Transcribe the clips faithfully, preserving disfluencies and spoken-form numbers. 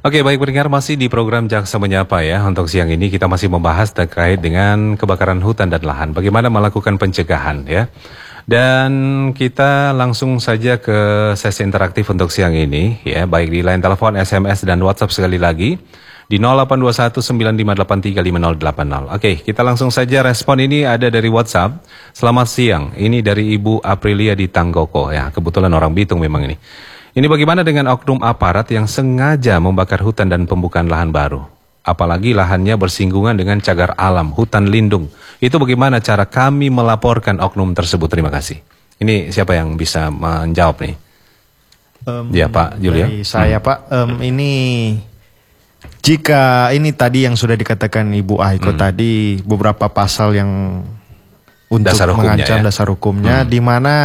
Oke, baik pendengar, masih di program Jaksa Menyapa ya. Untuk siang ini kita masih membahas terkait dengan kebakaran hutan dan lahan. Bagaimana melakukan pencegahan ya. Dan kita langsung saja ke sesi interaktif untuk siang ini ya. Baik di line telepon, S M S dan WhatsApp sekali lagi di nol delapan dua satu sembilan lima delapan tiga lima nol delapan nol. Oke, kita langsung saja respon. Ini ada dari WhatsApp. Selamat siang. Ini dari Ibu Aprilia di Tanggoko ya. Kebetulan orang Bitung memang ini. Ini bagaimana dengan oknum aparat yang sengaja membakar hutan dan pembukaan lahan baru? Apalagi lahannya bersinggungan dengan cagar alam, hutan lindung. Itu bagaimana cara kami melaporkan oknum tersebut? Terima kasih. Ini siapa yang bisa menjawab nih? Um, ya Pak Julia. Saya hmm. Pak, um, ini jika ini tadi yang sudah dikatakan Ibu Aiko hmm. tadi, beberapa pasal yang untuk dasar mengancam ya? dasar hukumnya, hmm. di mana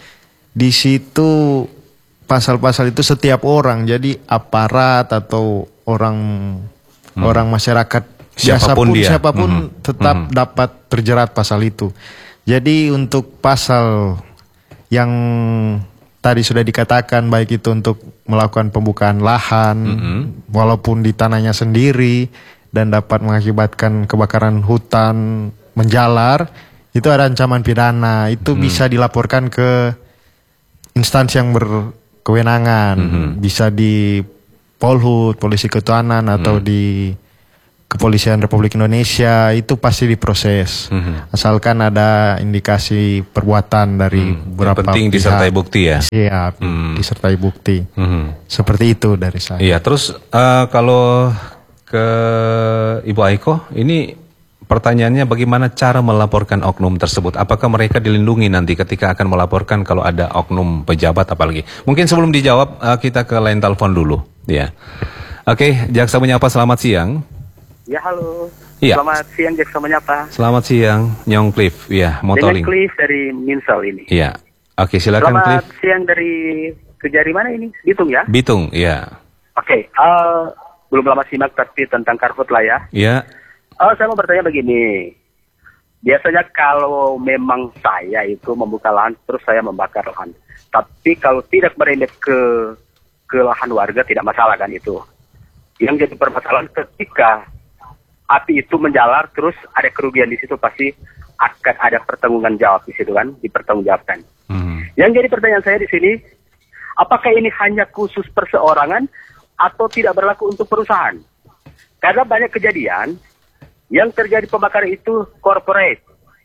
di situ pasal-pasal itu setiap orang, jadi aparat atau orang hmm. orang masyarakat siapapun biasa pun dia. siapapun hmm. tetap hmm. dapat terjerat pasal itu. Jadi untuk pasal yang tadi sudah dikatakan, baik itu untuk melakukan pembukaan lahan hmm. walaupun di tanahnya sendiri dan dapat mengakibatkan kebakaran hutan menjalar, itu ada ancaman pidana. Itu hmm. bisa dilaporkan ke instansi yang ber kewenangan, mm-hmm. bisa di Polhut, Polisi Ketuhanan, atau mm. di Kepolisian Republik Indonesia, itu pasti diproses. Mm-hmm. Asalkan ada indikasi perbuatan dari mm. beberapa yang penting pihak. Disertai bukti ya? Iya, mm. disertai bukti. Mm-hmm. Seperti itu dari saya. Iya, terus uh, kalau ke Ibu Aiko, ini pertanyaannya bagaimana cara melaporkan oknum tersebut? Apakah mereka dilindungi nanti ketika akan melaporkan kalau ada oknum pejabat apalagi? Mungkin sebelum dijawab uh, kita ke line telepon dulu. Ya. Oke, Jaksa Menyapa, selamat siang. Ya, halo. Ya. Selamat siang Jaksa Menyapa. Selamat siang, Nyong Cliff. Ya, motoling. Dengan Cliff dari Minsel ini. Iya. Oke, silakan Selamat Cliff. siang dari Kejari mana ini? Bitung ya? Bitung, ya. Oke, uh, belum lama simak tapi tentang karhutlah ya. Iya. Oh, saya mau bertanya begini. Biasanya kalau memang saya itu membuka lahan, terus saya membakar lahan. Tapi kalau tidak merembet ke ke lahan warga, tidak masalah kan itu. Yang jadi permasalahan ketika api itu menjalar, terus ada kerugian di situ, pasti akan ada pertanggungan jawab di situ kan, dipertanggungjawabkan. Hmm. Yang jadi pertanyaan saya di sini, apakah ini hanya khusus perseorangan atau tidak berlaku untuk perusahaan? Karena banyak kejadian yang terjadi pembakaran itu corporate.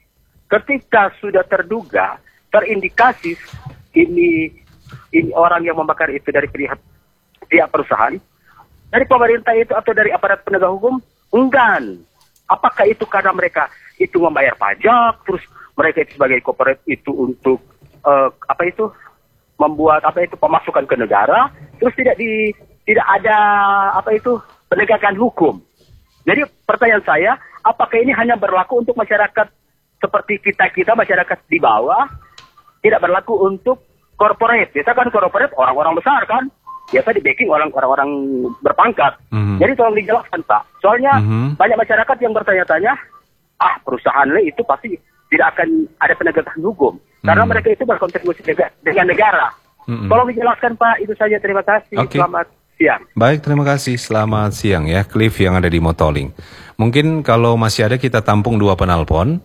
Ketika sudah terduga, terindikasi ini ini orang yang membakar itu dari pihak pihak perusahaan, dari pemerintah itu atau dari aparat penegak hukum, enggan. Apakah itu karena mereka itu membayar pajak, terus mereka itu sebagai corporate itu untuk uh, apa itu membuat apa itu pemasukan ke negara, terus tidak di tidak ada apa itu penegakan hukum. Jadi pertanyaan saya, apakah ini hanya berlaku untuk masyarakat seperti kita-kita, masyarakat di bawah, tidak berlaku untuk corporate? Biasa kan corporate orang-orang besar kan, biasa di backing orang-orang berpangkat. Mm-hmm. Jadi tolong dijelaskan Pak. Soalnya mm-hmm. banyak masyarakat yang bertanya-tanya, ah perusahaan itu pasti tidak akan ada penegakan hukum. Mm-hmm. Karena mereka itu berkontribusi dengan negara. Mm-hmm. Tolong dijelaskan Pak, itu saja. Terima kasih. Okay. Selamat siang. Baik, terima kasih. Selamat siang ya, Cliff yang ada di Motoling. Mungkin kalau masih ada kita tampung dua penelpon.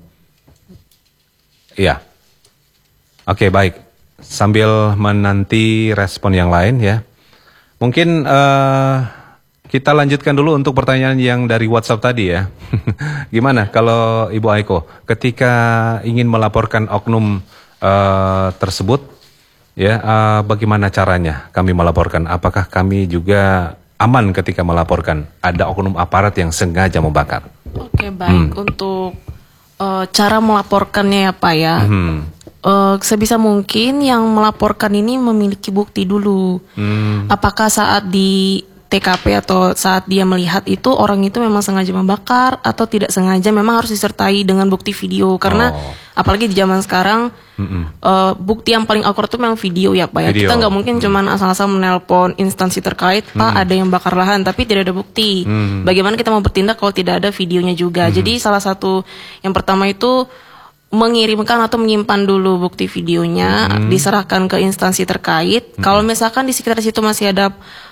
Iya. Oke, baik. Sambil menanti respon yang lain ya. Mungkin uh, kita lanjutkan dulu untuk pertanyaan yang dari WhatsApp tadi ya. Gimana kalau Ibu Aiko ketika ingin melaporkan oknum uh, tersebut? Ya, uh, bagaimana caranya kami melaporkan? Apakah kami juga aman ketika melaporkan ada oknum aparat yang sengaja membakar? Oke, baik. Hmm. Untuk uh, cara melaporkannya ya Pak ya. Hmm. Uh, sebisa mungkin yang melaporkan ini memiliki bukti dulu. Hmm. Apakah saat di T K P atau saat dia melihat itu orang itu memang sengaja membakar atau tidak sengaja, memang harus disertai dengan bukti video. Karena oh. apalagi di zaman sekarang uh, bukti yang paling akurat itu memang video ya Pak ya. Video. Kita nggak mungkin mm. cuman asal-asal menelpon instansi terkait, Pak mm. ada yang bakar lahan tapi tidak ada bukti. Mm. Bagaimana kita mau bertindak kalau tidak ada videonya juga? Mm. Jadi salah satu yang pertama itu mengirimkan atau menyimpan dulu bukti videonya, hmm. diserahkan ke instansi terkait. Hmm. Kalau misalkan di sekitar situ masih ada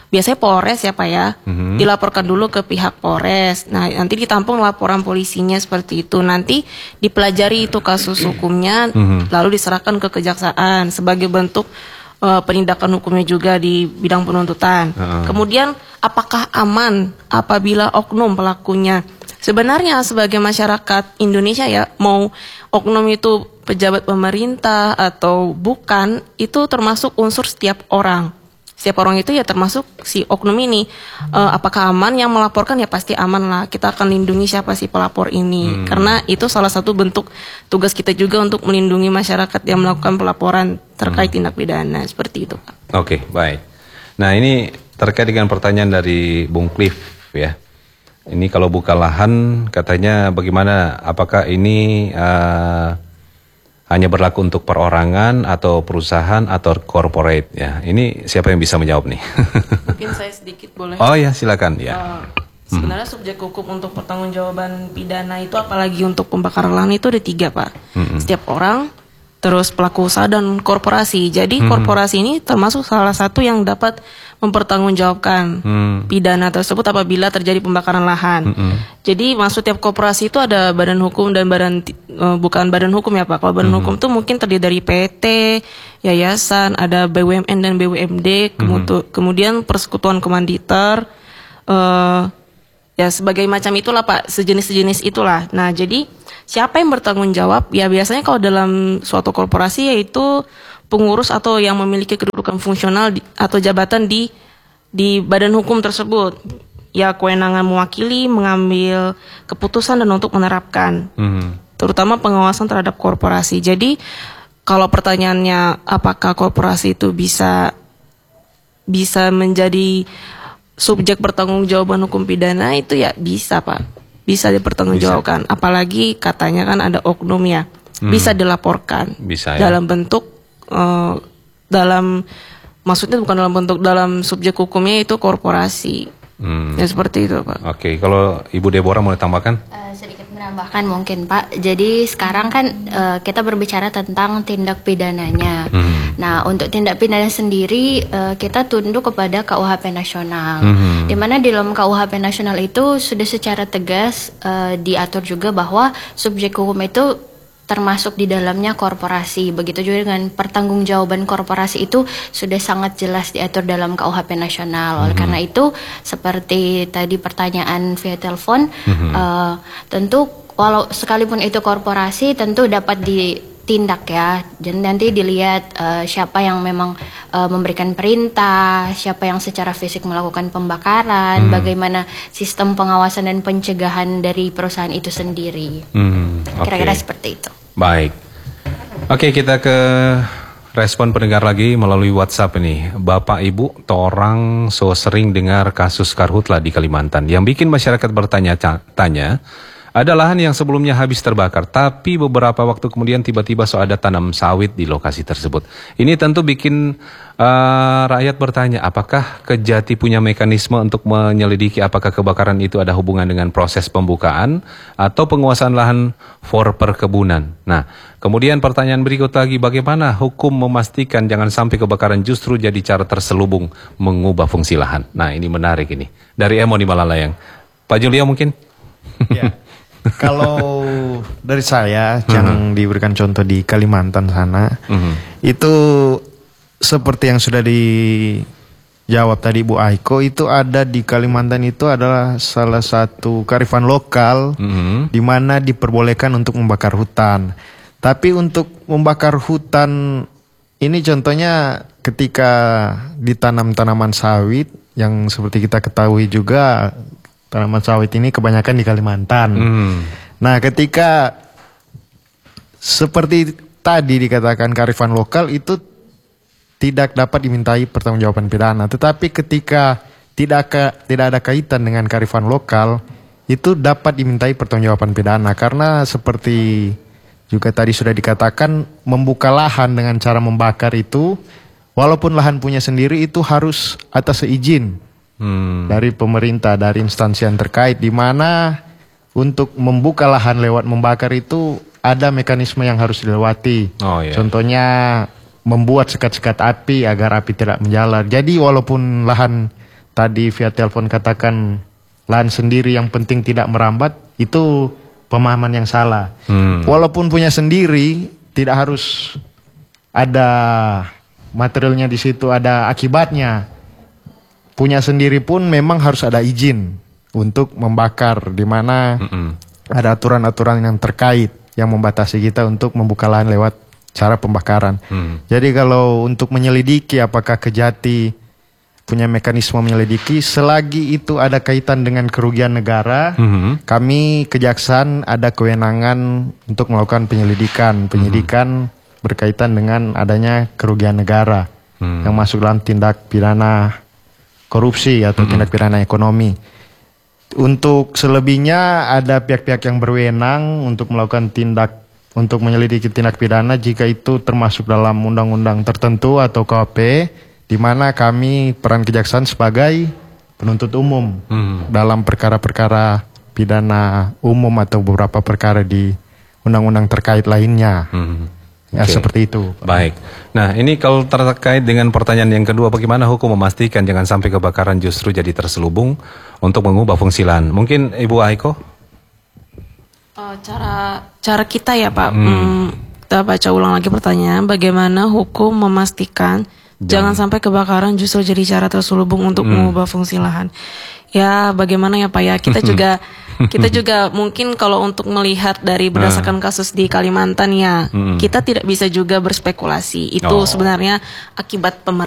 biasanya Polres ya Pak ya, Mhm. dilaporkan dulu ke pihak Polres. Nah nanti ditampung laporan polisinya seperti itu. Nanti dipelajari itu kasus hukumnya, Mhm. lalu diserahkan ke kejaksaan sebagai bentuk uh, penindakan hukumnya juga di bidang penuntutan. Uh-uh. Kemudian apakah aman apabila oknum pelakunya? Sebenarnya sebagai masyarakat Indonesia ya, mau oknum itu pejabat pemerintah atau bukan, itu termasuk unsur setiap orang. Setiap orang itu ya termasuk si oknum ini. Eh, apakah aman? Yang melaporkan ya pasti aman lah. Kita akan lindungi siapa si pelapor ini. Hmm. Karena itu salah satu bentuk tugas kita juga untuk melindungi masyarakat yang melakukan pelaporan terkait tindak pidana. Seperti itu Pak. Oke, baik. Nah ini terkait dengan pertanyaan dari Bung Cliff ya. Ini kalau buka lahan katanya bagaimana? Apakah ini uh, hanya berlaku untuk perorangan atau perusahaan atau corporate ya? Ini siapa yang bisa menjawab nih? Mungkin saya sedikit boleh. Oh ya, silakan ya. Uh, sebenarnya subjek hukum untuk pertanggungjawaban pidana itu apalagi untuk pembakaran lahan itu ada tiga Pak. Mm-mm. Setiap orang, terus pelaku usaha dan korporasi. Jadi Mm-hmm. korporasi ini termasuk salah satu yang dapat mempertanggungjawabkan Mm. pidana tersebut apabila terjadi pembakaran lahan. Mm-mm. Jadi maksud tiap korporasi itu ada badan hukum dan badan ti- eh, bukan badan hukum ya Pak. Kalau badan hukum itu mungkin terdiri dari P T, yayasan, ada B U M N dan B U M D, kemutu- kemudian persekutuan komanditer, eh, ya sebagai macam itulah Pak, sejenis-sejenis itulah. Nah jadi siapa yang bertanggung jawab? Ya biasanya kalau dalam suatu korporasi yaitu pengurus atau yang memiliki kedudukan fungsional di, atau jabatan di di badan hukum tersebut. Ya kewenangan mewakili, mengambil keputusan dan untuk menerapkan. Mhm. Terutama pengawasan terhadap korporasi. Jadi kalau pertanyaannya apakah korporasi itu bisa bisa menjadi subjek pertanggungjawaban hukum pidana, itu ya bisa Pak. Bisa dipertanggungjawabkan. Apalagi katanya kan ada oknum ya. Bisa dilaporkan. Bisa ya. Dalam bentuk uh, dalam maksudnya bukan dalam bentuk dalam subjek hukumnya itu korporasi. Hmm. Ya seperti itu Pak. Oke, kalau Ibu Deborah mau ditambahkan? Eh, sedikit menambahkan mungkin Pak. Jadi sekarang kan eh, kita berbicara tentang tindak pidananya. Hmm. Nah untuk tindak pidana sendiri eh, kita tunduk kepada K U H P nasional. Hmm. Dimana di dalam K U H P nasional itu sudah secara tegas eh, diatur juga bahwa subjek hukum itu termasuk di dalamnya korporasi. Begitu juga dengan pertanggungjawaban korporasi itu sudah sangat jelas diatur dalam K U H P nasional. Oleh karena itu, seperti tadi pertanyaan via telepon, eh, tentu walau sekalipun itu korporasi tentu dapat ditindak ya. Dan nanti dilihat eh, siapa yang memang eh, memberikan perintah, siapa yang secara fisik melakukan pembakaran, bagaimana sistem pengawasan dan pencegahan dari perusahaan itu sendiri. Hmm, oke. Kira-kira seperti itu. Baik. Oke, kita ke respon pendengar lagi melalui WhatsApp ini. Bapak Ibu, torang so sering dengar kasus karhutla di Kalimantan. Yang bikin masyarakat bertanya-tanya, ada lahan yang sebelumnya habis terbakar, tapi beberapa waktu kemudian tiba-tiba so ada tanam sawit di lokasi tersebut. Ini tentu bikin uh, rakyat bertanya, apakah Kejati punya mekanisme untuk menyelidiki apakah kebakaran itu ada hubungan dengan proses pembukaan atau penguasaan lahan for perkebunan. Nah, kemudian pertanyaan berikut lagi, bagaimana hukum memastikan jangan sampai kebakaran justru jadi cara terselubung mengubah fungsi lahan. Nah, ini menarik ini. Dari Emo di Malalayang. Pak Julio mungkin? Ya. Kalau dari saya yang diberikan contoh di Kalimantan sana, Mhm. itu seperti yang sudah dijawab tadi Bu Aiko, itu ada di Kalimantan itu adalah salah satu kearifan lokal Mhm. di mana diperbolehkan untuk membakar hutan. Tapi untuk membakar hutan ini contohnya ketika ditanam tanaman sawit yang seperti kita ketahui juga tanaman sawit ini kebanyakan di Kalimantan. Hmm. Nah, ketika seperti tadi dikatakan kearifan lokal itu tidak dapat dimintai pertanggungjawaban pidana, tetapi ketika tidak ke, tidak ada kaitan dengan kearifan lokal itu dapat dimintai pertanggungjawaban pidana karena seperti juga tadi sudah dikatakan membuka lahan dengan cara membakar itu walaupun lahan punya sendiri itu harus atas seizin Hmm. dari pemerintah, dari instansi yang terkait, di mana untuk membuka lahan lewat membakar itu ada mekanisme yang harus dilewati. Oh, iya. Contohnya membuat sekat-sekat api agar api tidak menjalar. Jadi walaupun lahan tadi via telepon katakan lahan sendiri yang penting tidak merambat, itu pemahaman yang salah. Hmm. Walaupun punya sendiri tidak harus ada materialnya di situ, ada akibatnya. Punya sendiri pun memang harus ada izin untuk membakar, di mana mm-mm. ada aturan-aturan yang terkait yang membatasi kita untuk membuka lahan lewat cara pembakaran. Mm. Jadi kalau untuk menyelidiki apakah Kejati punya mekanisme menyelidiki, selagi itu ada kaitan dengan kerugian negara, mm-hmm. kami kejaksaan ada kewenangan untuk melakukan penyelidikan. Penyidikan mm-hmm. berkaitan dengan adanya kerugian negara mm. yang masuk dalam tindak pidana korupsi atau mm-hmm. tindak pidana ekonomi. Untuk selebihnya ada pihak-pihak yang berwenang untuk melakukan tindak, untuk menyelidiki tindak pidana jika itu termasuk dalam undang-undang tertentu atau K U H P, di mana kami peran kejaksaan sebagai penuntut umum hmm. dalam perkara-perkara pidana umum atau beberapa perkara di undang-undang terkait lainnya. Hmm. Ya, okay. Seperti itu. Baik. Nah, ini kalau terkait dengan pertanyaan yang kedua, bagaimana hukum memastikan jangan sampai kebakaran justru jadi terselubung untuk mengubah fungsi lahan? Mungkin Ibu Aiko? Uh, cara cara kita ya Pak, hmm. Hmm, kita baca ulang lagi pertanyaan, bagaimana hukum memastikan Jangan, jangan sampai kebakaran justru jadi cara terselubung untuk hmm. mengubah fungsi lahan. Ya, bagaimana ya Pak ya? Kita juga kita juga mungkin kalau untuk melihat dari berdasarkan kasus di Kalimantan ya, hmm. kita tidak bisa juga berspekulasi. Itu oh. sebenarnya akibat pemerintah.